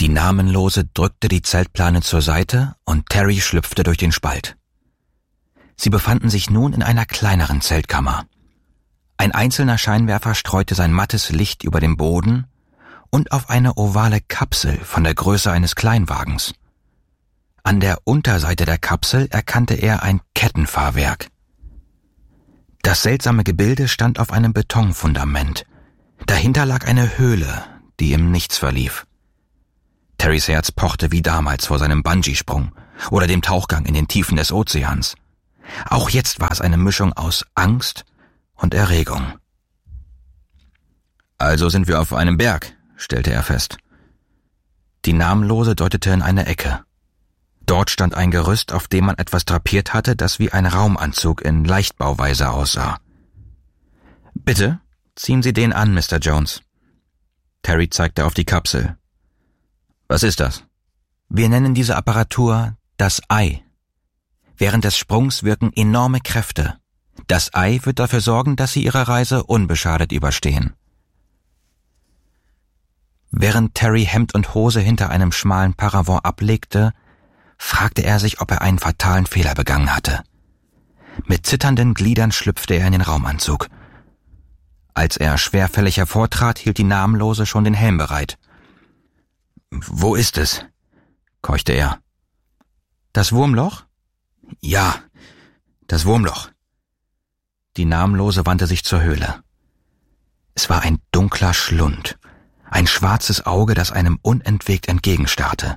Die Namenlose drückte die Zeltplane zur Seite und Terry schlüpfte durch den Spalt. Sie befanden sich nun in einer kleineren Zeltkammer. Ein einzelner Scheinwerfer streute sein mattes Licht über den Boden und auf eine ovale Kapsel von der Größe eines Kleinwagens. An der Unterseite der Kapsel erkannte er ein Kettenfahrwerk. Das seltsame Gebilde stand auf einem Betonfundament. Dahinter lag eine Höhle, die im Nichts verlief. Terrys Herz pochte wie damals vor seinem Bungee-Sprung oder dem Tauchgang in den Tiefen des Ozeans. Auch jetzt war es eine Mischung aus Angst und Erregung. »Also sind wir auf einem Berg«, stellte er fest. Die Namenlose deutete in eine Ecke. Dort stand ein Gerüst, auf dem man etwas drapiert hatte, das wie ein Raumanzug in Leichtbauweise aussah. »Bitte, ziehen Sie den an, Mr. Jones.« Terry zeigte auf die Kapsel. »Was ist das?« »Wir nennen diese Apparatur das Ei. Während des Sprungs wirken enorme Kräfte. Das Ei wird dafür sorgen, dass Sie Ihre Reise unbeschadet überstehen.« Während Terry Hemd und Hose hinter einem schmalen Paravent ablegte, fragte er sich, ob er einen fatalen Fehler begangen hatte. Mit zitternden Gliedern schlüpfte er in den Raumanzug. Als er schwerfällig hervortrat, hielt die Namenlose schon den Helm bereit. »Wo ist es?« keuchte er. »Das Wurmloch?« »Ja, das Wurmloch.« Die Namenlose wandte sich zur Höhle. Es war ein dunkler Schlund, ein schwarzes Auge, das einem unentwegt entgegenstarrte.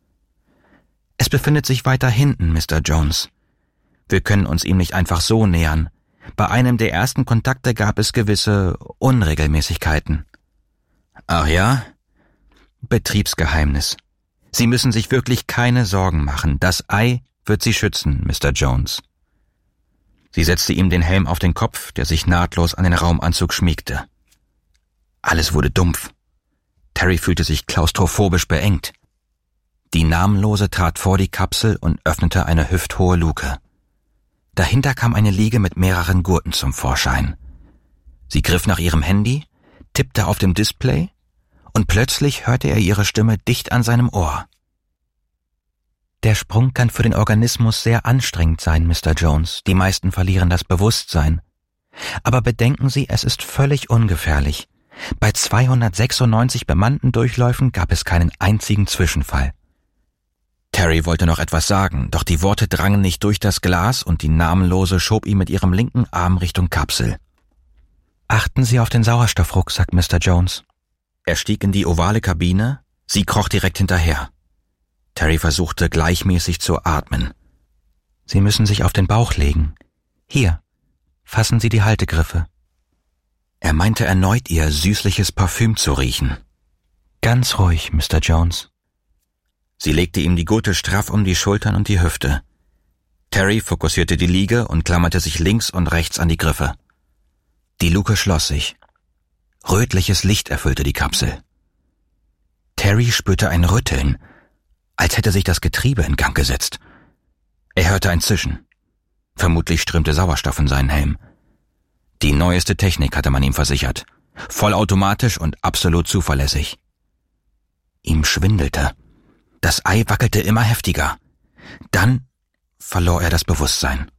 »Es befindet sich weiter hinten, Mr. Jones. Wir können uns ihm nicht einfach so nähern. Bei einem der ersten Kontakte gab es gewisse Unregelmäßigkeiten.« »Ach ja?« »Betriebsgeheimnis. Sie müssen sich wirklich keine Sorgen machen. Das Ei wird Sie schützen, Mr. Jones.« Sie setzte ihm den Helm auf den Kopf, der sich nahtlos an den Raumanzug schmiegte. Alles wurde dumpf. Terry fühlte sich klaustrophobisch beengt. Die Namenlose trat vor die Kapsel und öffnete eine hüfthohe Luke. Dahinter kam eine Liege mit mehreren Gurten zum Vorschein. Sie griff nach ihrem Handy, tippte auf dem Display und plötzlich hörte er ihre Stimme dicht an seinem Ohr. »Der Sprung kann für den Organismus sehr anstrengend sein, Mr. Jones. Die meisten verlieren das Bewusstsein. Aber bedenken Sie, es ist völlig ungefährlich. Bei 296 bemannten Durchläufen gab es keinen einzigen Zwischenfall.« Terry wollte noch etwas sagen, doch die Worte drangen nicht durch das Glas und die Namenlose schob ihn mit ihrem linken Arm Richtung Kapsel. »Achten Sie auf den Sauerstoffrucksack, Mr. Jones.« Er stieg in die ovale Kabine, sie kroch direkt hinterher. Terry versuchte gleichmäßig zu atmen. »Sie müssen sich auf den Bauch legen. Hier, fassen Sie die Haltegriffe.« Er meinte erneut, ihr süßliches Parfüm zu riechen. »Ganz ruhig, Mr. Jones.« Sie legte ihm die Gurte straff um die Schultern und die Hüfte. Terry fokussierte die Liege und klammerte sich links und rechts an die Griffe. Die Luke schloss sich. Rötliches Licht erfüllte die Kapsel. Terry spürte ein Rütteln, als hätte sich das Getriebe in Gang gesetzt. Er hörte ein Zischen. Vermutlich strömte Sauerstoff in seinen Helm. Die neueste Technik hatte man ihm versichert. Vollautomatisch und absolut zuverlässig. Ihm schwindelte. Das Ei wackelte immer heftiger. Dann verlor er das Bewusstsein.